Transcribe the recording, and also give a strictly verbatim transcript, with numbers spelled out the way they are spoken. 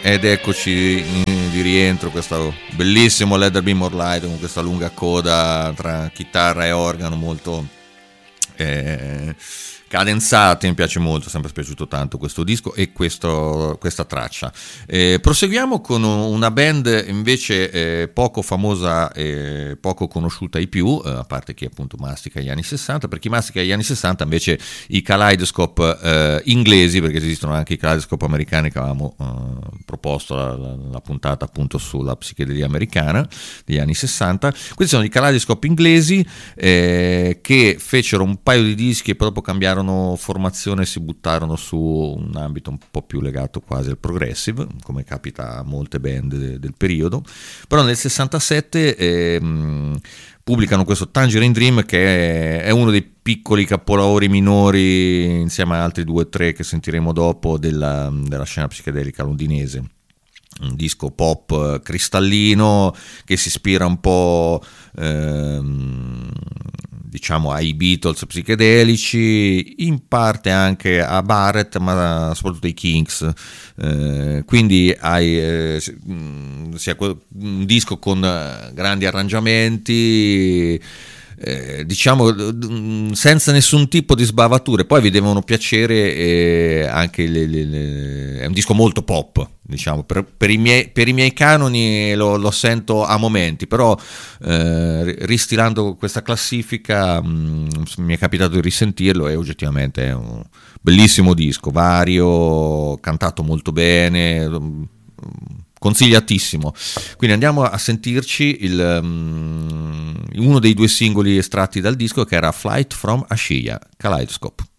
Ed eccoci di rientro, questo bellissimo Let There Be More Light con questa lunga coda tra chitarra e organo molto eh, cadenzata. Mi piace molto, è sempre piaciuto tanto questo disco e questo, questa traccia. Eh, proseguiamo con una band invece eh, poco famosa e poco conosciuta ai più, eh, a parte chi appunto mastica gli anni sessanta. Per chi mastica gli anni sessanta invece i Kaleidoscope eh, inglesi, perché esistono anche i Kaleidoscope americani che avevamo eh, proposto la, la, la puntata appunto sulla psichedelia americana degli anni sessanta. Questi sono i Kaleidoscope inglesi eh, che fecero un paio di dischi e poi dopo cambiarono formazione e si buttarono su un ambito un po' più legato quasi al progressive, come capita a molte band de- del periodo. Però nel sessantasette ehm, pubblicano questo Tangerine Dream, che è uno dei piccoli capolavori minori insieme a altri due o tre che sentiremo dopo della, della scena psichedelica londinese. Un disco pop cristallino che si ispira un po' ehm, diciamo ai Beatles psichedelici, in parte anche a Barrett, ma soprattutto ai Kinks. Eh, quindi hai eh, sia un disco con grandi arrangiamenti, Eh, diciamo senza nessun tipo di sbavature. Poi vi devono piacere eh, anche le, le, le... è un disco molto pop, diciamo, per, per, i, miei, per i miei canoni lo, lo sento a momenti, però eh, ristilando questa classifica mh, mi è capitato di risentirlo e oggettivamente è un bellissimo disco, vario, cantato molto bene, mh, consigliatissimo. Quindi andiamo a sentirci il, um, uno dei due singoli estratti dal disco, che era Flight from Ashiya, Kaleidoscope.